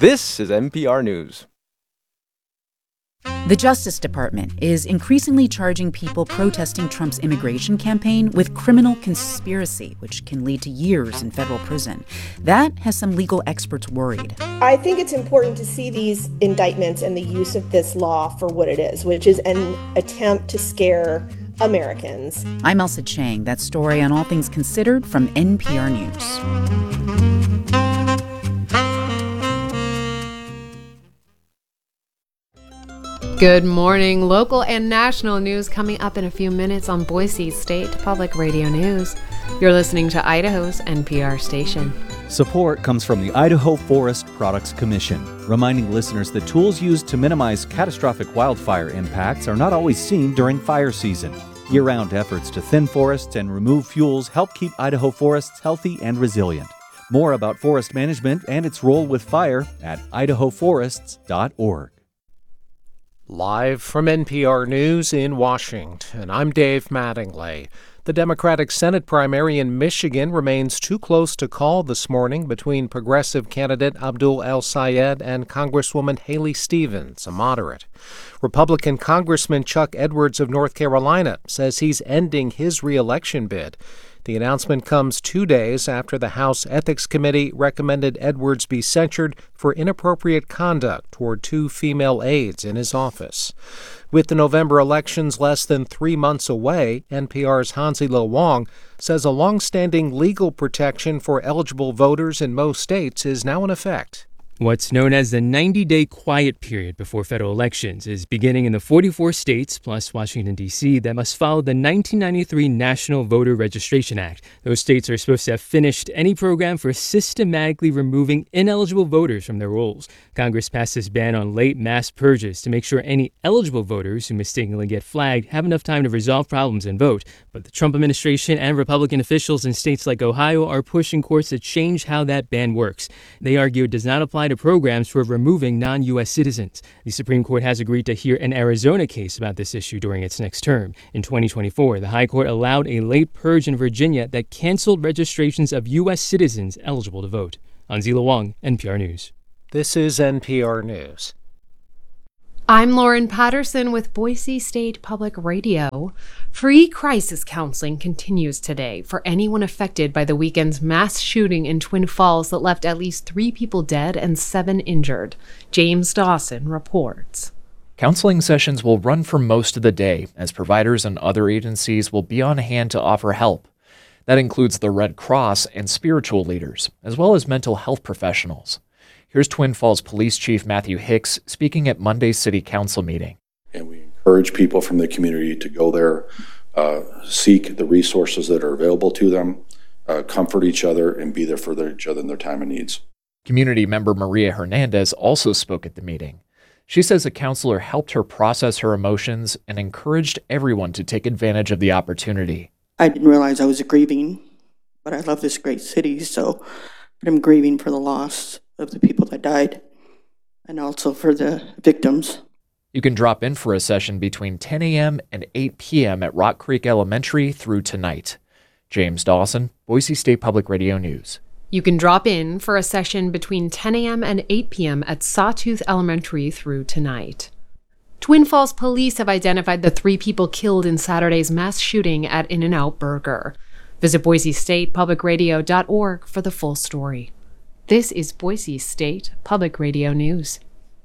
This is NPR News. The Justice Department is increasingly charging people protesting Trump's immigration campaign with criminal conspiracy, which can lead to years in federal prison. That has some legal experts worried. I think it's important to see these indictments and the use of this law for what it is, which is an attempt to scare Americans. I'm Elsa Chang. That story on All Things Considered from NPR News. Good morning. Local and national news coming up in a few minutes on Boise State Public Radio News. You're listening to Idaho's NPR station. Support comes from the Idaho Forest Products Commission, reminding listeners that tools used to minimize catastrophic wildfire impacts are not always seen during fire season. Year-round efforts to thin forests and remove fuels help keep Idaho forests healthy and resilient. More about forest management and its role with fire at idahoforests.org. Live from NPR News in Washington, I'm Dave Mattingly. The Democratic Senate primary in Michigan remains too close to call this morning between progressive candidate Abdul El-Sayed and Congresswoman Haley Stevens, a moderate. Republican Congressman Chuck Edwards of North Carolina says he's ending his re-election bid. The announcement comes 2 days after the House Ethics Committee recommended Edwards be censured for inappropriate conduct toward 2 female aides in his office. With the November elections less than 3 months away, NPR's Hansi Lo Wang says a longstanding legal protection for eligible voters in most states is now in effect. What's known as the 90-day quiet period before federal elections is beginning in the 44 states, plus Washington, D.C., that must follow the 1993 National Voter Registration Act. Those states are supposed to have finished any program for systematically removing ineligible voters from their rolls. Congress passed this ban on late mass purges to make sure any eligible voters who mistakenly get flagged have enough time to resolve problems and vote. But the Trump administration and Republican officials in states like Ohio are pushing courts to change how that ban works. They argue it does not apply to programs for removing non-U.S. citizens. The Supreme Court has agreed to hear an Arizona case about this issue during its next term. In 2024, the High Court allowed a late purge in Virginia that canceled registrations of U.S. citizens eligible to vote. Hansi Lo Wang, NPR News. This is NPR News. I'm Lauren Patterson with Boise State Public Radio. Free crisis counseling continues today for anyone affected by the weekend's mass shooting in Twin Falls that left at least 3 people dead and 7 injured. James Dawson reports. Counseling sessions will run for most of the day, as providers and other agencies will be on hand to offer help. That includes the Red Cross and spiritual leaders, as well as mental health professionals. Here's Twin Falls Police Chief Matthew Hicks speaking at Monday's City Council meeting. And we encourage people from the community to go there, seek the resources that are available to them, comfort each other, and be there for each other in their time of needs. Community member Maria Hernandez also spoke at the meeting. She says a counselor helped her process her emotions and encouraged everyone to take advantage of the opportunity. I didn't realize I was grieving, but I love this great city, but I'm grieving for the loss of the people that died and also for the victims. You can drop in for a session between 10 a.m. and 8 p.m. at Rock Creek Elementary through tonight. James Dawson, Boise State Public Radio News. You can drop in for a session between 10 a.m. and 8 p.m. at Sawtooth Elementary through tonight. Twin Falls police have identified the 3 people killed in Saturday's mass shooting at In-N-Out Burger. Visit BoiseStatePublicRadio.org for the full story. This is Boise State Public Radio News.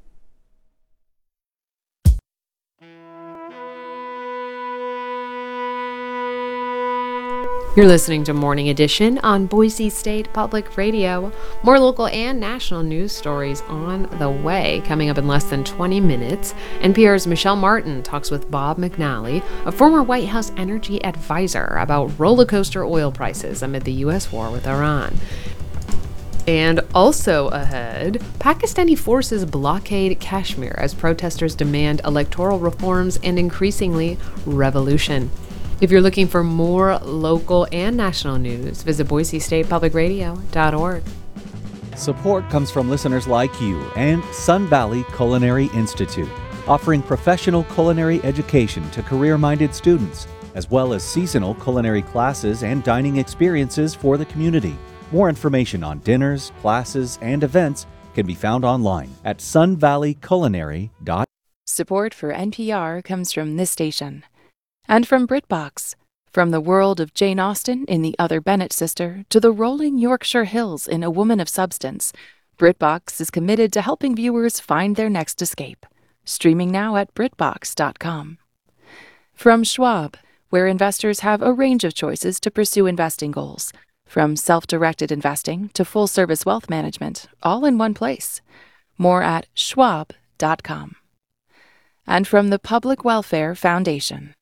You're listening to Morning Edition on Boise State Public Radio. More local and national news stories on the way. Coming up in less than 20 minutes, NPR's Michelle Martin talks with Bob McNally, a former White House energy advisor, about roller coaster oil prices amid the U.S. war with Iran. And also ahead, Pakistani forces blockade Kashmir as protesters demand electoral reforms and increasingly revolution. If you're looking for more local and national news, visit BoiseStatePublicRadio.org. Support comes from listeners like you and Sun Valley Culinary Institute, offering professional culinary education to career-minded students, as well as seasonal culinary classes and dining experiences for the community. More information on dinners, classes, and events can be found online at sunvalleyculinary.com. Support for NPR comes from this station and from BritBox. From the world of Jane Austen in The Other Bennet Sister to the rolling Yorkshire Hills in A Woman of Substance, BritBox is committed to helping viewers find their next escape. Streaming now at BritBox.com. From Schwab, where investors have a range of choices to pursue investing goals, from self-directed investing to full-service wealth management, all in one place. More at Schwab.com. And from the Public Welfare Foundation.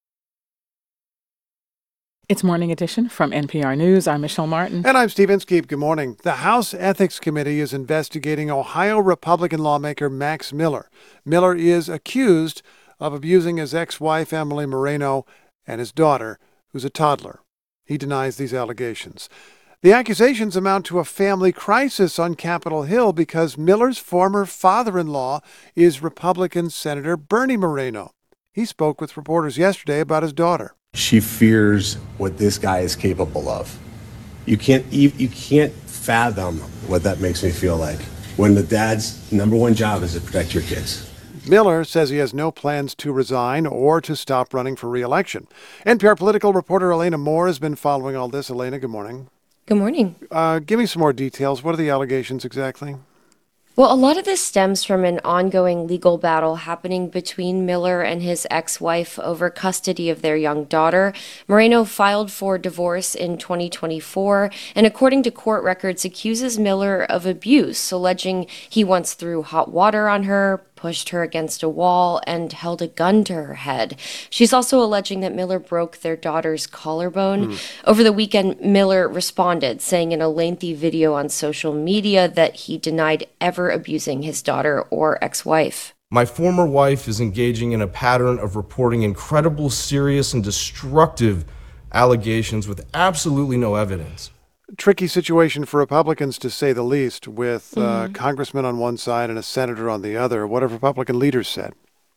It's Morning Edition from NPR News. I'm Michelle Martin. And I'm Steve Inskeep. Good morning. The House Ethics Committee is investigating Ohio Republican lawmaker Max Miller. Miller is accused of abusing his ex-wife, Emily Moreno, and his daughter, who's a toddler. He denies these allegations. The accusations amount to a family crisis on Capitol Hill because Miller's former father-in-law is Republican Senator Bernie Moreno. He spoke with reporters yesterday about his daughter. She fears what this guy is capable of. You can't fathom what that makes me feel like when the dad's number one job is to protect your kids. Miller says he has no plans to resign or to stop running for re-election. NPR political reporter Elena Moore has been following all this. Elena, good morning. Good morning. Give me some more details. What are the allegations exactly? Well, a lot of this stems from an ongoing legal battle happening between Miller and his ex-wife over custody of their young daughter. Moreno filed for divorce in 2024, and according to court records, accuses Miller of abuse, alleging he once threw hot water on her, pushed her against a wall, and held a gun to her head. She's also alleging that Miller broke their daughter's collarbone. Over the weekend, Miller responded, saying in a lengthy video on social media that he denied ever abusing his daughter or ex-wife. My former wife is engaging in a pattern of reporting incredible, serious, and destructive allegations with absolutely no evidence. Tricky situation for Republicans, to say the least, with congressman on one side and a senator on the other. What have Republican leaders said?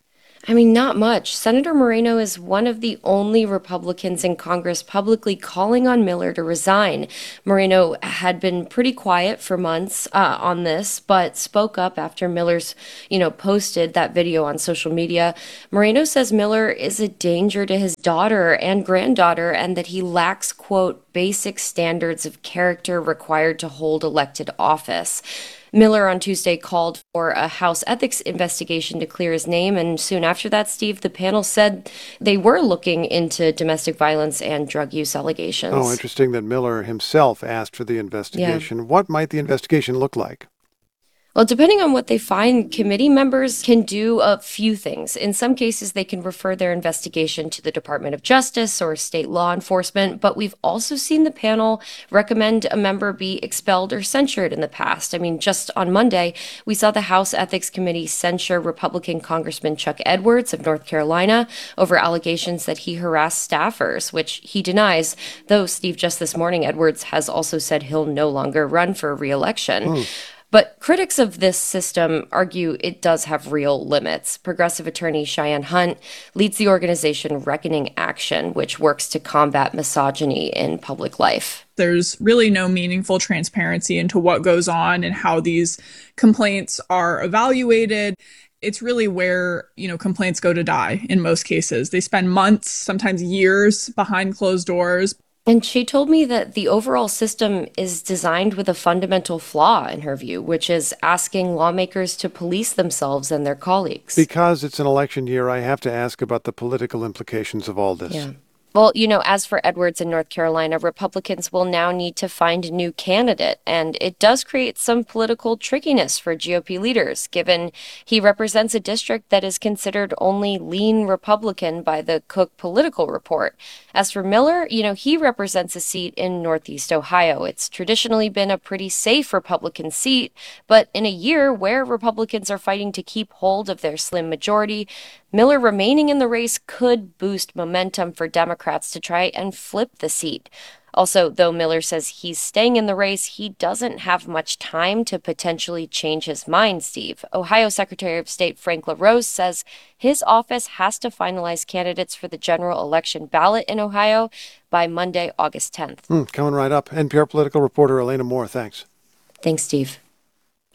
I mean, not much. Senator Moreno is one of the only Republicans in Congress publicly calling on Miller to resign. Moreno had been pretty quiet for months on this, but spoke up after Miller's, posted that video on social media. Moreno says Miller is a danger to his daughter and granddaughter and that he lacks, quote, basic standards of character required to hold elected office. Miller on Tuesday called for a House ethics investigation to clear his name, and soon after that, Steve, the panel said they were looking into domestic violence and drug use allegations. Oh, interesting that Miller himself asked for the investigation. Yeah. What might the investigation look like? Well, depending on what they find, committee members can do a few things. In some cases, they can refer their investigation to the Department of Justice or state law enforcement, but we've also seen the panel recommend a member be expelled or censured in the past. I mean, just on Monday, we saw the House Ethics Committee censure Republican Congressman Chuck Edwards of North Carolina over allegations that he harassed staffers, which he denies, though, Steve, just this morning, Edwards has also said he'll no longer run for re-election. But critics of this system argue it does have real limits. Progressive attorney Cheyenne Hunt leads the organization Reckoning Action, which works to combat misogyny in public life. There's really no meaningful transparency into what goes on and how these complaints are evaluated. It's really where, complaints go to die in most cases. They spend months, sometimes years behind closed doors. And she told me that the overall system is designed with a fundamental flaw, in her view, which is asking lawmakers to police themselves and their colleagues. Because it's an election year, I have to ask about the political implications of all this. Yeah. Well, as for Edwards in North Carolina, Republicans will now need to find a new candidate, and it does create some political trickiness for GOP leaders, given he represents a district that is considered only lean Republican by the Cook Political Report. As for Miller, he represents a seat in Northeast Ohio. It's traditionally been a pretty safe Republican seat, but in a year where Republicans are fighting to keep hold of their slim majority, Miller remaining in the race could boost momentum for Democrats to try and flip the seat. Also, though Miller says he's staying in the race, he doesn't have much time to potentially change his mind, Steve. Ohio Secretary of State Frank LaRose says his office has to finalize candidates for the general election ballot in Ohio by Monday, August 10th. Coming right up. NPR political reporter Elena Moore, thanks. Thanks, Steve.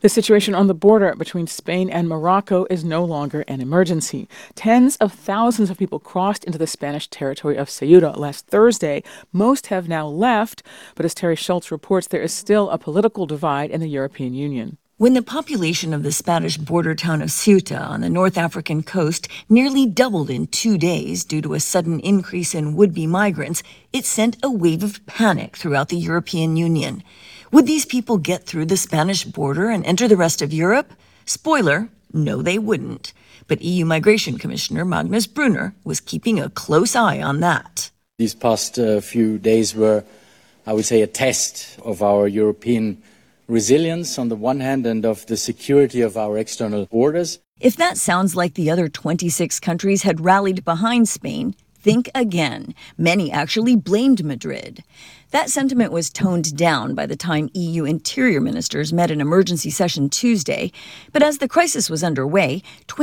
The situation on the border between Spain and Morocco is no longer an emergency. Tens of thousands of people crossed into the Spanish territory of Ceuta last Thursday. Most have now left, but as Terry Schultz reports, there is still a political divide in the European Union. When the population of the Spanish border town of Ceuta on the North African coast nearly doubled in 2 days due to a sudden increase in would-be migrants, it sent a wave of panic throughout the European Union. Would these people get through the Spanish border and enter the rest of Europe? Spoiler, no, they wouldn't. But EU Migration Commissioner Magnus Brunner was keeping a close eye on that. These past few days were, I would say, a test of our European resilience on the one hand and of the security of our external borders. If that sounds like the other 26 countries had rallied behind Spain, think again. Many actually blamed Madrid. That sentiment was toned down by the time EU interior ministers met in emergency session Tuesday. But as the crisis was underway,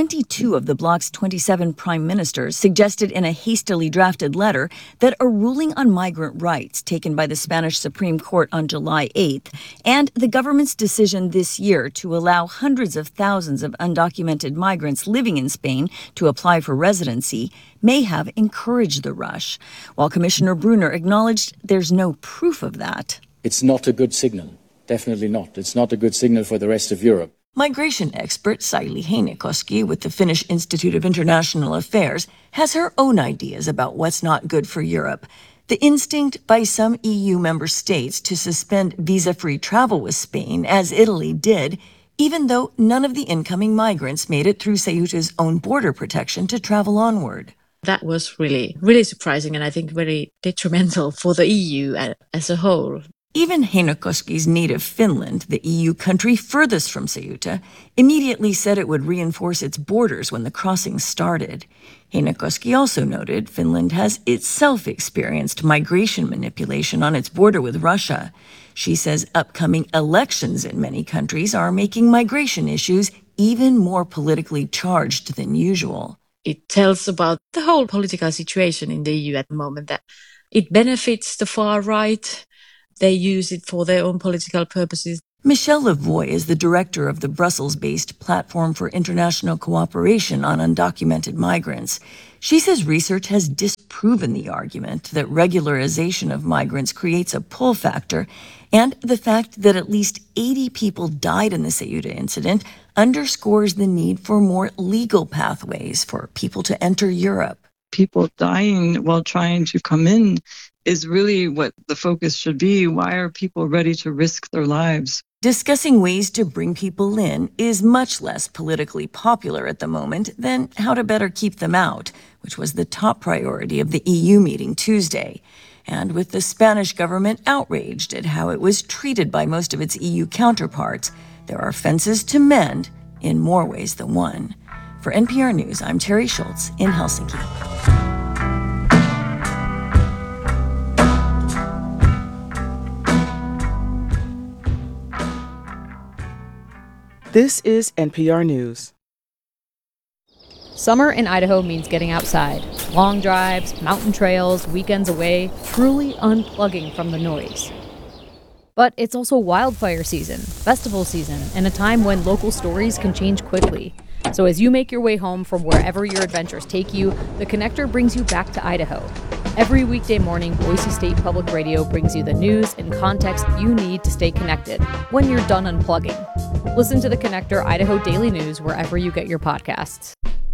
22 of the bloc's 27 prime ministers suggested in a hastily drafted letter that a ruling on migrant rights taken by the Spanish Supreme Court on July 8th and the government's decision this year to allow hundreds of thousands of undocumented migrants living in Spain to apply for residency may have encouraged the rush, while Commissioner Brunner acknowledged there's no proof of that. It's not a good signal. Definitely not. It's not a good signal for the rest of Europe. Migration expert Saili Heinokoski with the Finnish Institute of International Affairs has her own ideas about what's not good for Europe. The instinct by some EU member states to suspend visa-free travel with Spain, as Italy did, even though none of the incoming migrants made it through Ceuta's own border protection to travel onward. That was really surprising and I think very detrimental for the EU as a whole. Even Heinokoski's native Finland, the EU country furthest from Ceuta, immediately said it would reinforce its borders when the crossing started. Heinokoski also noted Finland has itself experienced migration manipulation on its border with Russia. She says upcoming elections in many countries are making migration issues even more politically charged than usual. It tells about the whole political situation in the EU at the moment, that it benefits the far right. They use it for their own political purposes. Michelle Lavoie is the director of the Brussels-based Platform for International Cooperation on Undocumented Migrants. She says research has disproven the argument that regularization of migrants creates a pull factor, and the fact that at least 80 people died in the Ceuta incident underscores the need for more legal pathways for people to enter Europe. People dying while trying to come in is really what the focus should be. Why are people ready to risk their lives? Discussing ways to bring people in is much less politically popular at the moment than how to better keep them out, which was the top priority of the EU meeting Tuesday. And with the Spanish government outraged at how it was treated by most of its EU counterparts, there are fences to mend in more ways than one. For NPR News, I'm Terry Schultz in Helsinki. This is NPR News. Summer in Idaho means getting outside. Long drives, mountain trails, weekends away, truly unplugging from the noise. But it's also wildfire season, festival season, and a time when local stories can change quickly. So as you make your way home from wherever your adventures take you, The Connector brings you back to Idaho. Every weekday morning, Boise State Public Radio brings you the news and context you need to stay connected when you're done unplugging. Listen to The Connector Idaho Daily News wherever you get your podcasts.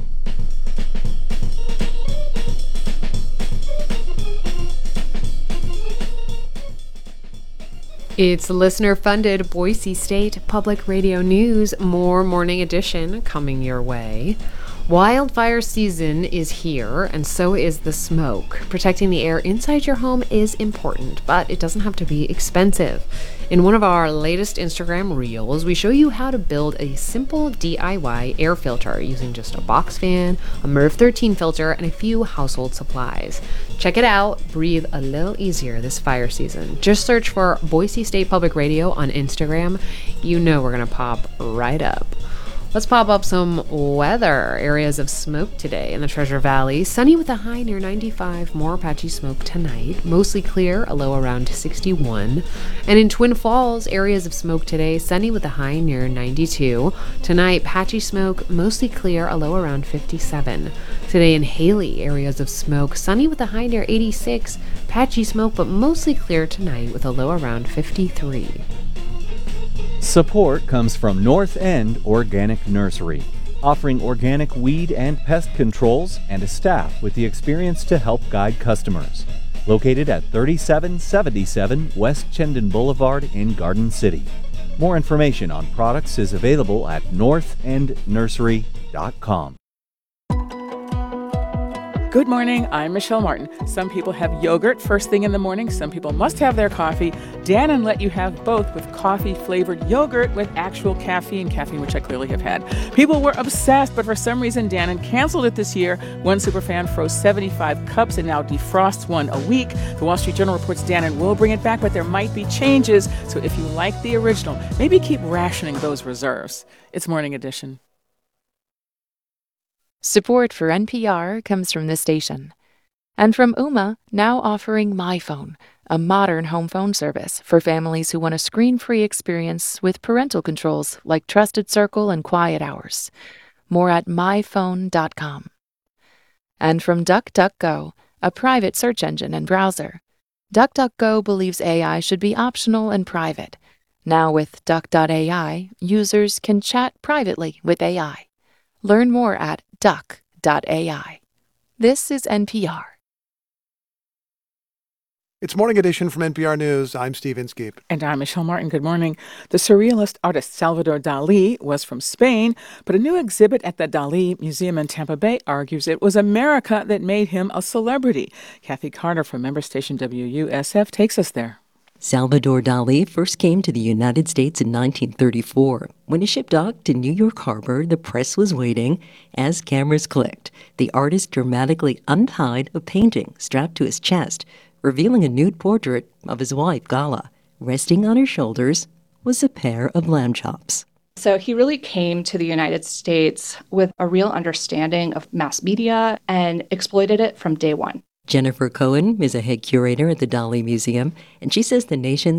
It's listener-funded Boise State Public Radio News, more Morning Edition coming your way. Wildfire season is here, and so is the smoke. Protecting the air inside your home is important, but it doesn't have to be expensive. In one of our latest Instagram reels, we show you how to build a simple DIY air filter using just a box fan, a MERV 13 filter, and a few household supplies. Check it out. Breathe a little easier this fire season. Just search for Boise State Public Radio on Instagram. You know we're going to pop right up. Let's pop up some weather. Areas of smoke today in the Treasure Valley. Sunny with a high near 95. More patchy smoke tonight. Mostly clear, a low around 61. And in Twin Falls, areas of smoke today. Sunny with a high near 92. Tonight, patchy smoke, mostly clear, a low around 57. Today in Haley, areas of smoke. Sunny with a high near 86. Patchy smoke, but mostly clear tonight with a low around 53. Support comes from North End Organic Nursery, offering organic weed and pest controls and a staff with the experience to help guide customers. Located at 3777 West Chendon Boulevard in Garden City. More information on products is available at northendnursery.com. Good morning, I'm Michelle Martin. Some people have yogurt first thing in the morning. Some people must have their coffee. Dannon let you have both with coffee-flavored yogurt with actual caffeine, which I clearly have had. People were obsessed, but for some reason, Dannon canceled it this year. One superfan froze 75 cups and now defrosts one a week. The Wall Street Journal reports Dannon will bring it back, but there might be changes. So if you like the original, maybe keep rationing those reserves. It's Morning Edition. Support for NPR comes from this station. And from Ooma, now offering MyPhone, a modern home phone service for families who want a screen-free experience with parental controls like Trusted Circle and Quiet Hours. More at myphone.com. And from DuckDuckGo, a private search engine and browser. DuckDuckGo believes AI should be optional and private. Now with Duck.ai, users can chat privately with AI. Learn more at duck.ai. This is NPR. It's Morning Edition from NPR News. I'm Steve Inskeep. And I'm Michelle Martin. Good morning. The surrealist artist Salvador Dali was from Spain, but a new exhibit at the Dali Museum in Tampa Bay argues it was America that made him a celebrity. Kathy Carter from member station WUSF takes us there. Salvador Dali first came to the United States in 1934. When his ship docked in New York Harbor, the press was waiting. As cameras clicked, the artist dramatically untied a painting strapped to his chest, revealing a nude portrait of his wife, Gala. Resting on her shoulders was a pair of lamb chops. So he really came to the United States with a real understanding of mass media and exploited it from day one. Jennifer Cohen is a head curator at the Dali Museum, and she says the nation's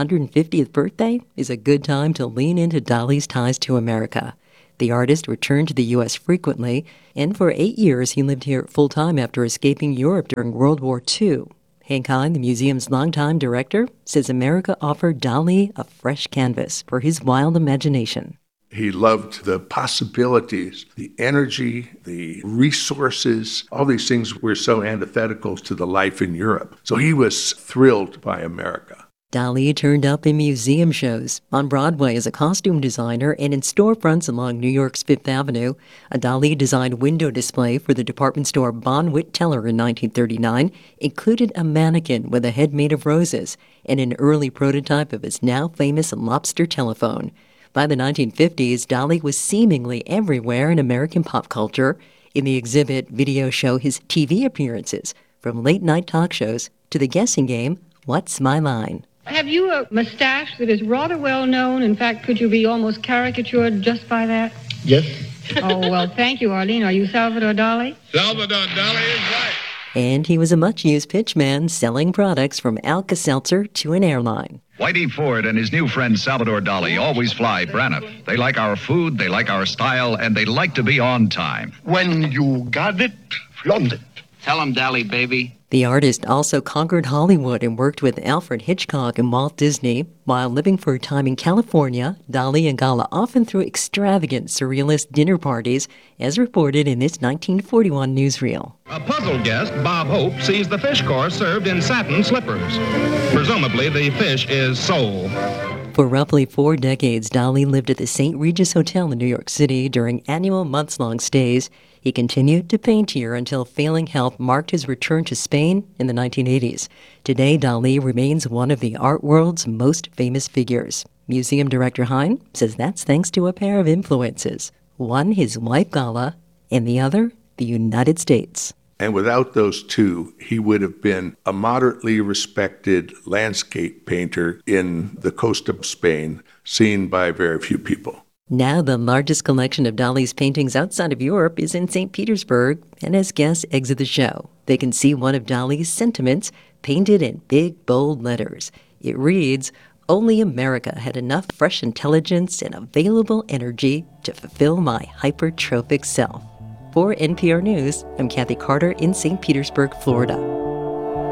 250th birthday is a good time to lean into Dali's ties to America. The artist returned to the U.S. frequently, and for 8 years he lived here full-time after escaping Europe during World War II. Hank Hine, the museum's longtime director, says America offered Dali a fresh canvas for his wild imagination. He loved the possibilities, the energy, the resources. All these things were so antithetical to the life in Europe. So he was thrilled by America. Dali turned up in museum shows, on Broadway as a costume designer, and in storefronts along New York's Fifth Avenue. A Dali-designed window display for the department store Bonwit Teller in 1939 included a mannequin with a head made of roses and an early prototype of his now famous lobster telephone. By the 1950s, Dali was seemingly everywhere in American pop culture. In the exhibit, videos show his TV appearances, from late-night talk shows to the guessing game, What's My Line? Have you a mustache that is rather well known? In fact, could you be almost caricatured just by that? Yes. Oh, well, thank you, Arlene. Are you Salvador Dali? Salvador Dali is right. And he was a much-used pitchman, selling products from Alka-Seltzer to an airline. Whitey Ford and his new friend Salvador Dali always fly Braniff. They like our food, they like our style, and they like to be on time. When you got it, flaunt it. Tell him, Dali, baby. The artist also conquered Hollywood and worked with Alfred Hitchcock and Walt Disney. While living for a time in California, Dali and Gala often threw extravagant surrealist dinner parties, as reported in this 1941 newsreel. A puzzled guest, Bob Hope, sees the fish course served in satin slippers. Presumably, the fish is sole. For roughly 4 decades, Dali lived at the St. Regis Hotel in New York City during annual months-long stays. He continued to paint here until failing health marked his return to Spain in the 1980s. Today, Dali remains one of the art world's most famous figures. Museum director Hine says that's thanks to a pair of influences. One, his wife Gala, and the other, the United States. And without those two, he would have been a moderately respected landscape painter in the coast of Spain, seen by very few people. Now, the largest collection of Dali's paintings outside of Europe is in St. Petersburg, and as guests exit the show, they can see one of Dali's sentiments painted in big, bold letters. It reads, "Only America had enough fresh intelligence and available energy to fulfill my hypertrophic self." For NPR News, I'm Kathy Carter in St. Petersburg, Florida.